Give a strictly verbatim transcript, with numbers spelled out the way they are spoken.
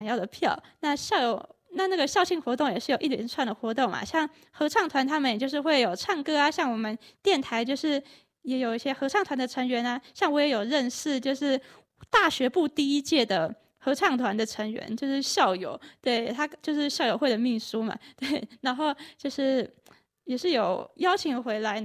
要的票。那校友那那个校庆活动也是有一连串的活动嘛，像合唱团他们也就是会有唱歌啊，像我们电台就是也有一些合唱团的成员啊，像我也有认识就是大学部第一届的合唱团的成员，就是校友，对，他就是校友会的秘书嘛，对，然后就是也是有邀请回来。